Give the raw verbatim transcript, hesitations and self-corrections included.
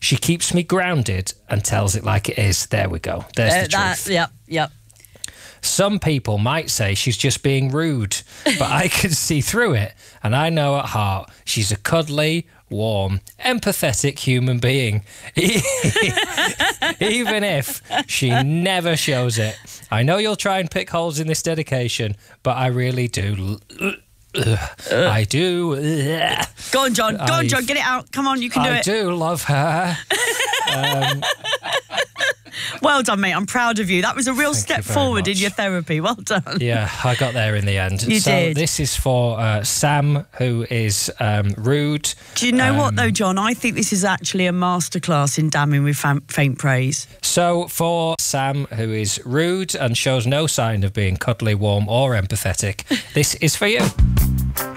She keeps me grounded and tells it like it is. There we go. There's Uh, the that, truth. yep, yep. Some people might say she's just being rude, but I can see through it, and I know at heart she's a cuddly, warm, empathetic human being. Even if she never shows it. I know you'll try and pick holes in this dedication, but I really do. I do. Go on, John. Go on, I've- John. Get it out. Come on, you can do I it. do love her. um, Well done, mate. I'm proud of you. That was a real Thank step you very forward in much. your therapy. Well done. Yeah, I got there in the end. You so did. This is for uh, Sam, who is um, rude. Do you know what, Um, though, John? I think this is actually a masterclass in damning with fam- faint praise. So for Sam, who is rude and shows no sign of being cuddly, warm or empathetic, this is for you.